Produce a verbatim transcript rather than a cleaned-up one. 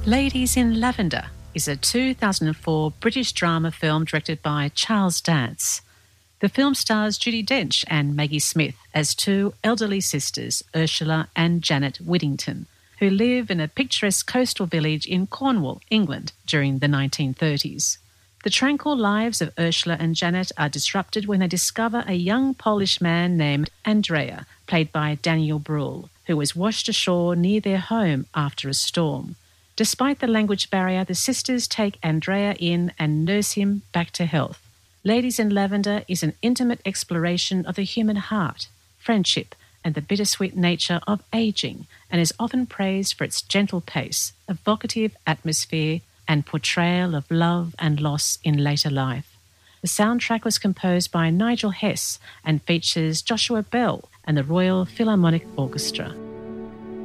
Ladies in Lavender is a two thousand four British drama film directed by Charles Dance. The film stars Judi Dench and Maggie Smith as two elderly sisters, Ursula and Janet Whittington, who live in a picturesque coastal village in Cornwall, England, during the nineteen thirties. The tranquil lives of Ursula and Janet are disrupted when they discover a young Polish man named Andrea, played by Daniel Bruhl, who was washed ashore near their home after a storm. Despite the language barrier, the sisters take Andrea in and nurse him back to health. Ladies in Lavender is an intimate exploration of the human heart, friendship, and the bittersweet nature of ageing, and is often praised for its gentle pace, evocative atmosphere, and portrayal of love and loss in later life. The soundtrack was composed by Nigel Hess and features Joshua Bell and the Royal Philharmonic Orchestra.